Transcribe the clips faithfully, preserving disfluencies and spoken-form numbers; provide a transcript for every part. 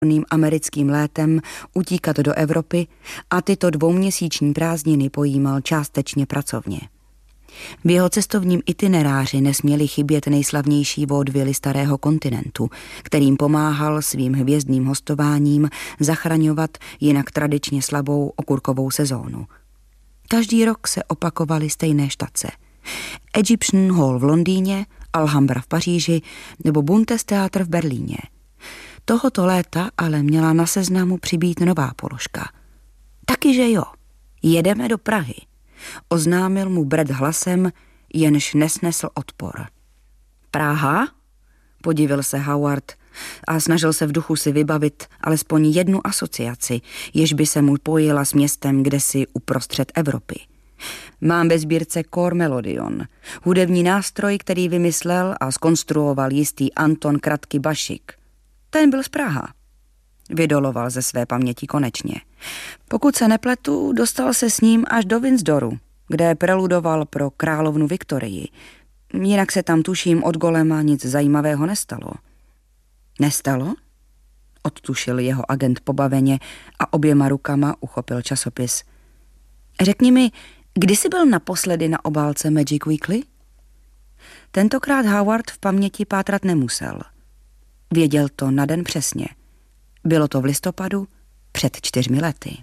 americkým létem utíkat do Evropy a tyto dvouměsíční prázdniny pojímal částečně pracovně. V jeho cestovním itineráři nesměly chybět nejslavnější vaudevily starého kontinentu, kterým pomáhal svým hvězdným hostováním zachraňovat jinak tradičně slabou okurkovou sezónu. Každý rok se opakovaly stejné štace. Egyptian Hall v Londýně, Alhambra v Paříži nebo Bundestheater v Berlíně. Tohoto léta ale měla na seznamu přibýt nová položka. Taky, že jo, jedeme do Prahy, oznámil mu Brad hlasem, jenž nesnesl odpor. Praha? Podivil se Howard a snažil se v duchu si vybavit alespoň jednu asociaci, jež by se mu pojila s městem kdesi uprostřed Evropy. Mám ve sbírce Cor Melodion, hudební nástroj, který vymyslel a zkonstruoval jistý Anton Kratky Bašik. Ten byl z Praha. Vydoloval ze své paměti konečně. Pokud se nepletu, dostal se s ním až do Windsoru, kde preludoval pro královnu Viktorii. Jinak se tam, tuším, od golema nic zajímavého nestalo. Nestalo? Odtušil jeho agent pobaveně a oběma rukama uchopil časopis. Řekni mi, kdy jsi byl naposledy na obálce Magic Weekly? Tentokrát Howard v paměti pátrat nemusel. Věděl to na den přesně. Bylo to v listopadu před čtyřmi lety.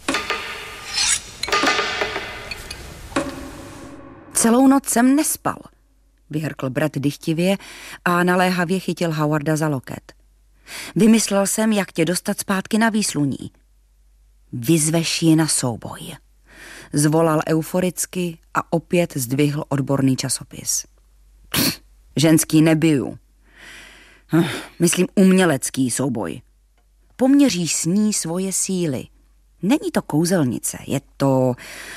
Celou noc jsem nespal, vyhrkl Brad dychtivě a naléhavě chytil Howarda za loket. Vymyslel jsem, jak tě dostat zpátky na výsluní. Vyzveš ji na souboj. Zvolal euforicky a opět zdvihl odborný časopis. Pff, ženský nebiju. Hm, myslím umělecký souboj. Poměříš s ní svoje síly. Není to kouzelnice, je to...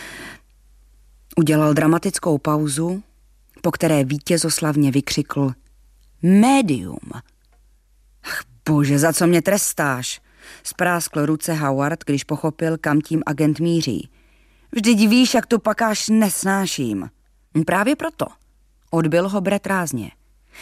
Udělal dramatickou pauzu, po které vítězoslavně vykřikl médium. Ach bože, za co mě trestáš? Spráskl ruce Howard, když pochopil, kam tím agent míří. Vždyť víš, jak tu pakáž nesnáším. Právě proto. Odbyl ho Brad rázně.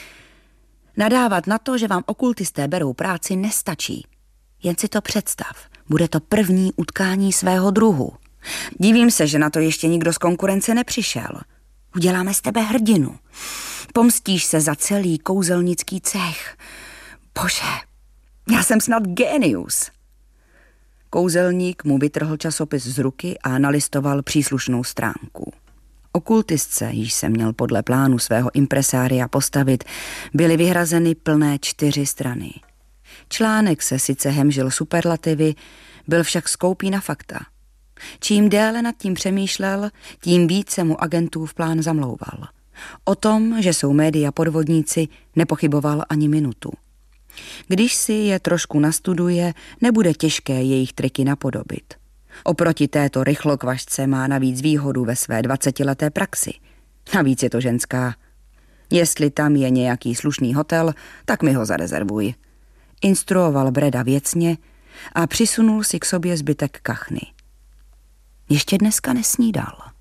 Nadávat na to, že vám okultisté berou práci, nestačí. Jen si to představ. Bude to první utkání svého druhu. Divím se, že na to ještě nikdo z konkurence nepřišel. Uděláme z tebe hrdinu. Pomstíš se za celý kouzelnický cech. Bože, já jsem snad génius. Kouzelník mu vytrhl časopis z ruky a nalistoval příslušnou stránku. Okultistce, již se měl podle plánu svého impresária postavit, byly vyhrazeny plné čtyři strany. Článek se sice hemžil superlativy, byl však skoupý na fakta. Čím déle nad tím přemýšlel, tím více mu agentův plán zamlouval. O tom, že jsou média podvodníci, nepochyboval ani minutu. Když si je trošku nastuduje, nebude těžké jejich triky napodobit. Oproti této rychlokvašce má navíc výhodu ve své dvacetileté praxi. Navíc je to ženská. Jestli tam je nějaký slušný hotel, tak mi ho zarezervuj. Instruoval Breda věcně a přisunul si k sobě zbytek kachny. Ještě dneska nesnídal.